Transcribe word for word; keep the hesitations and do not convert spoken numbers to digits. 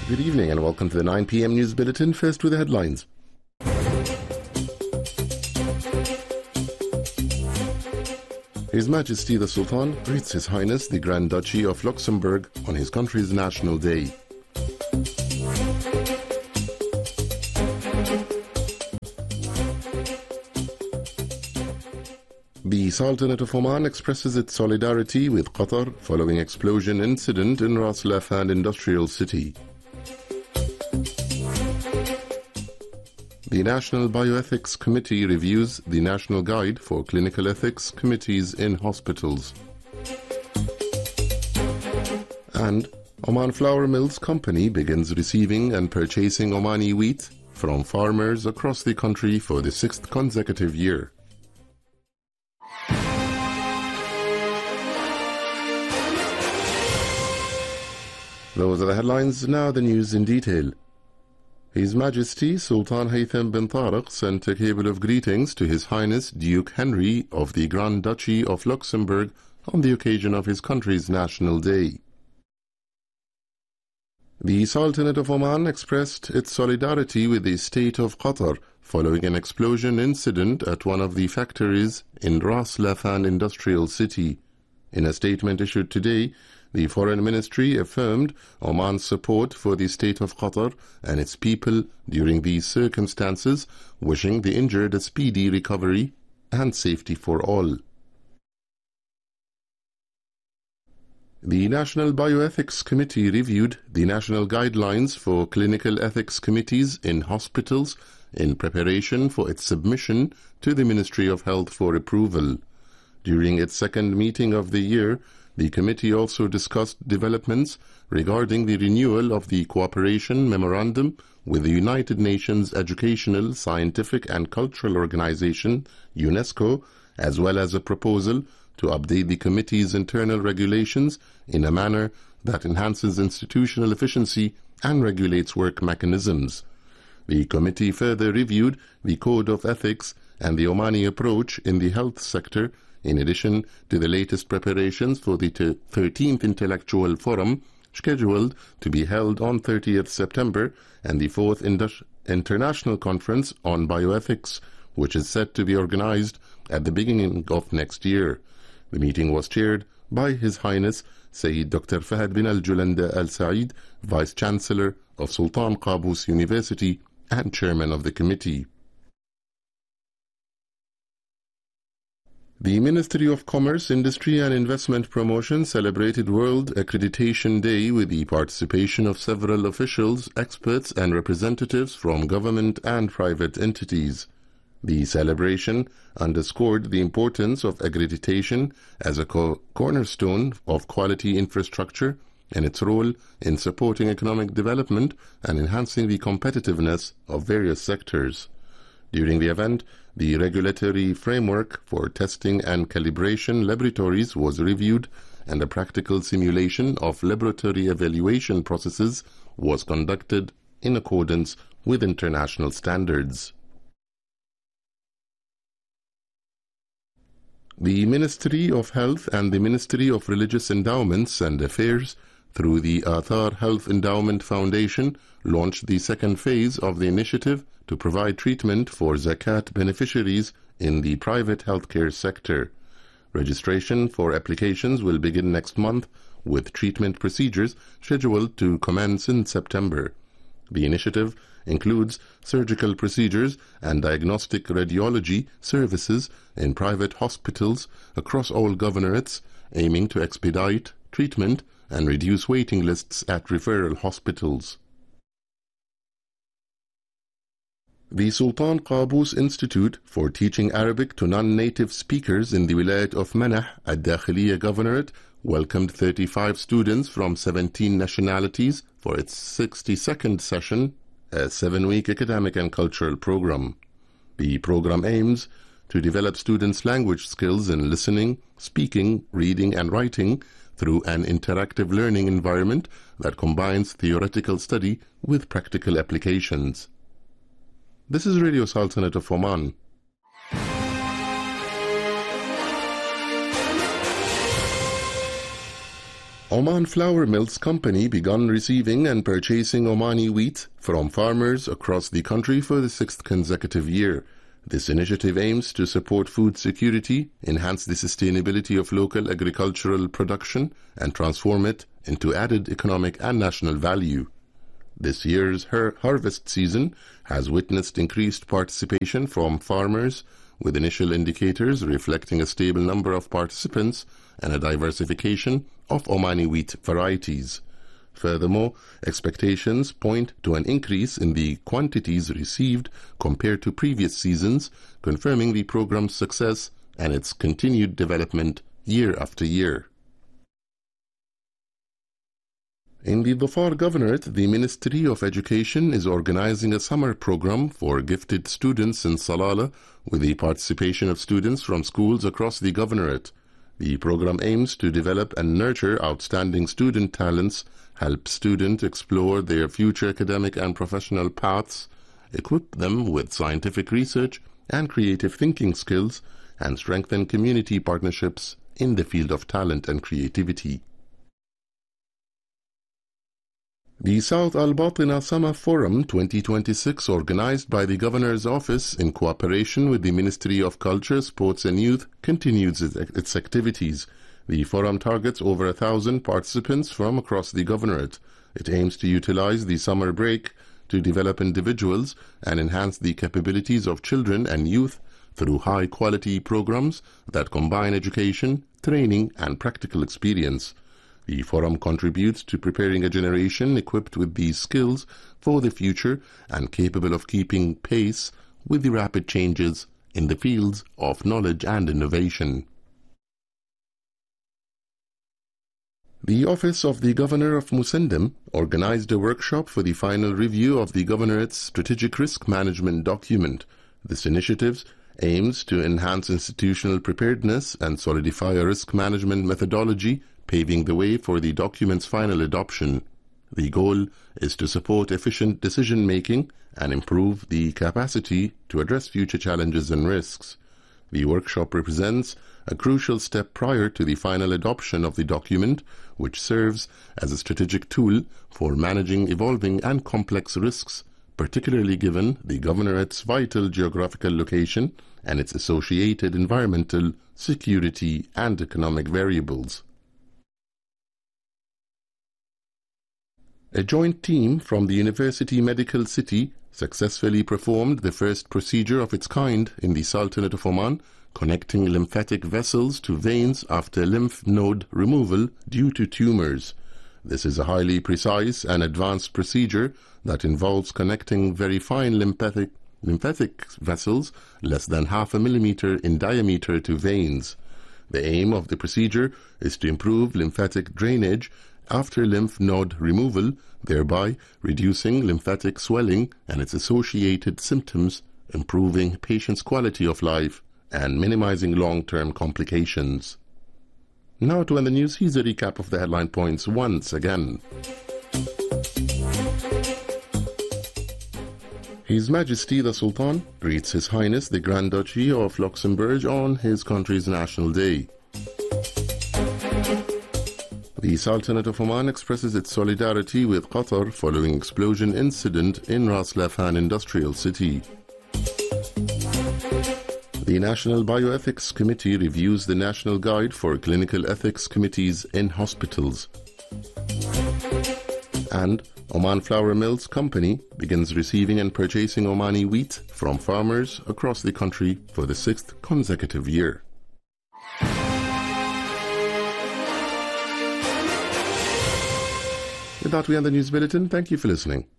Good evening and welcome to the nine p m News Bulletin. First with the headlines. His Majesty the Sultan greets His Highness the Grand Duchy of Luxembourg on his country's National Day. The Sultanate of Oman expresses its solidarity with Qatar following explosion incident in Ras Laffan Industrial City. The National Bioethics Committee reviews the National Guide for Clinical Ethics Committees in Hospitals. And Oman Flour Mills Company begins receiving and purchasing Omani wheat from farmers across the country for the sixth consecutive year. Those are the headlines, now the news in detail. His Majesty Sultan Haytham bin Tariq sent a cable of greetings to His Highness Duke Henry of the Grand Duchy of Luxembourg on the occasion of his country's National Day. The Sultanate of Oman expressed its solidarity with the state of Qatar following an explosion incident at one of the factories in Ras Laffan Industrial City. In a statement issued today, the Foreign Ministry affirmed Oman's support for the state of Qatar and its people during these circumstances, wishing the injured a speedy recovery and safety for all. The National Bioethics Committee reviewed the national guidelines for clinical ethics committees in hospitals in preparation for its submission to the Ministry of Health for approval. During its second meeting of the year, the committee also discussed developments regarding the renewal of the cooperation memorandum with the United Nations Educational, Scientific and Cultural Organization, UNESCO, as well as a proposal to update the committee's internal regulations in a manner that enhances institutional efficiency and regulates work mechanisms. The committee further reviewed the Code of Ethics and the Omani approach in the health sector, in addition to the latest preparations for the thirteenth Intellectual Forum, scheduled to be held on thirtieth September, and the fourth Indus- International Conference on Bioethics, which is set to be organized at the beginning of next year. The meeting was chaired by His Highness Sayyid Doctor Fahad bin Al-Julanda Al-Said, Vice-Chancellor of Sultan Qaboos University and Chairman of the committee. The Ministry of Commerce, Industry and Investment Promotion celebrated World Accreditation Day with the participation of several officials, experts and representatives from government and private entities. The celebration underscored the importance of accreditation as a co- cornerstone of quality infrastructure and its role in supporting economic development and enhancing the competitiveness of various sectors. During the event, the regulatory framework for testing and calibration laboratories was reviewed, and a practical simulation of laboratory evaluation processes was conducted in accordance with international standards. The Ministry of Health and the Ministry of Religious Endowments and Affairs, through the Athar Health Endowment Foundation, launched the second phase of the initiative to provide treatment for Zakat beneficiaries in the private healthcare sector. Registration for applications will begin next month, with treatment procedures scheduled to commence in September. The initiative includes surgical procedures and diagnostic radiology services in private hospitals across all governorates, aiming to expedite treatment and reduce waiting lists at referral hospitals. The Sultan Qaboos Institute for Teaching Arabic to Non-Native Speakers in the Wilayat of Manah at Dakhiliya Governorate welcomed thirty-five students from seventeen nationalities for its sixty-second session, a seven-week academic and cultural program. The program aims to develop students' language skills in listening, speaking, reading and writing through an interactive learning environment that combines theoretical study with practical applications. This is Radio Sultanate of Oman. Oman Flour Mills Company begun receiving and purchasing Omani wheat from farmers across the country for the sixth consecutive year. This initiative aims to support food security, enhance the sustainability of local agricultural production, and transform it into added economic and national value. This year's har- harvest season has witnessed increased participation from farmers, with initial indicators reflecting a stable number of participants and a diversification of Omani wheat varieties. Furthermore, expectations point to an increase in the quantities received compared to previous seasons, confirming the program's success and its continued development year after year. In the Dhofar Governorate, the Ministry of Education is organizing a summer program for gifted students in Salalah with the participation of students from schools across the Governorate. The program aims to develop and nurture outstanding student talents, help students explore their future academic and professional paths, equip them with scientific research and creative thinking skills, and strengthen community partnerships in the field of talent and creativity. The South Al Batina Summer Forum twenty twenty-six, organized by the Governor's Office in cooperation with the Ministry of Culture, Sports and Youth, continues its activities. The forum targets over a thousand participants from across the Governorate. It aims to utilize the summer break to develop individuals and enhance the capabilities of children and youth through high-quality programs that combine education, training, and practical experience. The forum contributes to preparing a generation equipped with these skills for the future and capable of keeping pace with the rapid changes in the fields of knowledge and innovation. The Office of the Governor of Musandam organized a workshop for the final review of the Governorate's Strategic Risk Management document. This initiative aims to enhance institutional preparedness and solidify a risk management methodology, paving the way for the document's final adoption. The goal is to support efficient decision-making and improve the capacity to address future challenges and risks. The workshop represents a crucial step prior to the final adoption of the document, which serves as a strategic tool for managing evolving and complex risks, particularly given the Governorate's vital geographical location and its associated environmental, security, and economic variables. A joint team from the University Medical City successfully performed the first procedure of its kind in the Sultanate of Oman, connecting lymphatic vessels to veins after lymph node removal due to tumors. This is a highly precise and advanced procedure that involves connecting very fine lymphatic, lymphatic vessels less than half a millimeter in diameter to veins. The aim of the procedure is to improve lymphatic drainage after lymph node removal, thereby reducing lymphatic swelling and its associated symptoms, improving patients' quality of life, and minimizing long-term complications. Now to end the news, here's a recap of the headline points once again. His Majesty the Sultan greets His Highness the Grand Duchy of Luxembourg on his country's National Day. The Sultanate of Oman expresses its solidarity with Qatar following explosion incident in Ras Laffan Industrial City. The National Bioethics Committee reviews the National Guide for Clinical Ethics Committees in Hospitals. And Oman Flour Mills Company begins receiving and purchasing Omani wheat from farmers across the country for the sixth consecutive year. With that, we end the news bulletin. Thank you for listening.